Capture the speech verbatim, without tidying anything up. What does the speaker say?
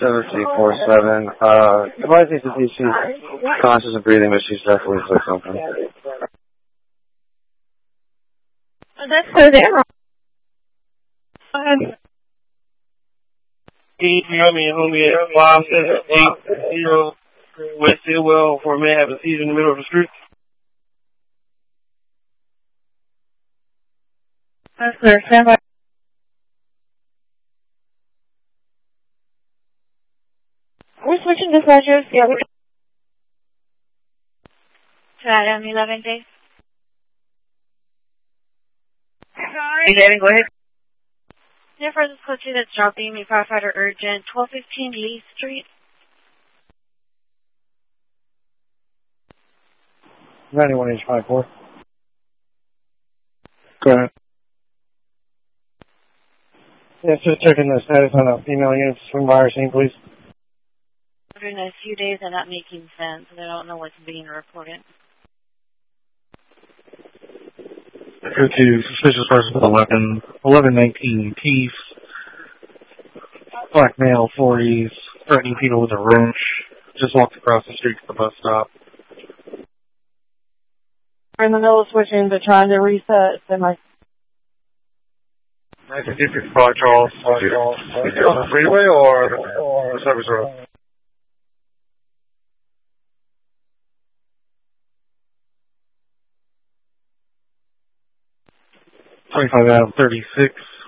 seven three four seven. Uh, advise me to see she's conscious and breathing, but she's definitely sick something. That's so there. Go ahead. Can you help me and homie at five seven eight zero West Stillwell for a man having a seizure in the middle of the street? That's clear. Stand by. We're switching dispatchers. Yeah, we're... To Adam, eleven days. Hey, Danny, go ahead. Yeah, for this coach that's dropping me, firefighter urgent, twelve fifteen Lee Street. ninety-one H five four. Go ahead. Yeah, just checking the status on a female unit to swing by our scene, please. In a few days, they're not making sense, and I don't know what's being reported. Go to suspicious person with a weapon, eleven nineteen Keith. Black male, forties, threatening people with a wrench. Just walked across the street to the bus stop. We're in the middle of switching to trying to reset. Then my Nice to keep your Charles. Charles. On the freeway or, or service road? twenty-five out of thirty-six.